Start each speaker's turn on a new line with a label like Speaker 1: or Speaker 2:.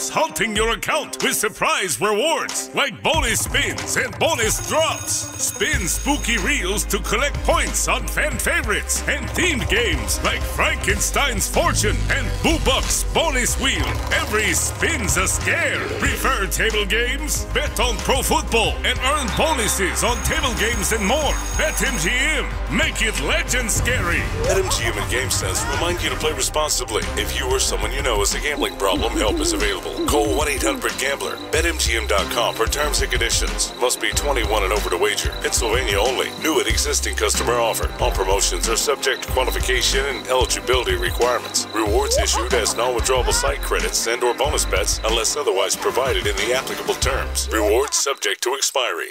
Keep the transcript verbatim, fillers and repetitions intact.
Speaker 1: starts halting your account with surprise rewards like bonus spins and bonus drops. Spin spooky reels to collect points on fan favorites and themed games like Frankenstein's Fortune and Boo Buck's Bonus Wheel. Every spin's a scare. Prefer table games? Bet on pro football and earn bonuses on table games and more. BetMGM. Make it legend scary.
Speaker 2: BetMGM and GameSense remind you to play responsibly. If you or someone you know has a gambling problem, help is available. Call one eight hundred gambler. Bet M G M dot com for terms and conditions. Must be twenty-one and over to wager. Pennsylvania only. New and existing customer offer. All promotions are subject to qualification and eligibility requirements. Rewards issued as non-withdrawable site credits and or bonus bets unless otherwise provided in the applicable terms. Rewards subject to expiry.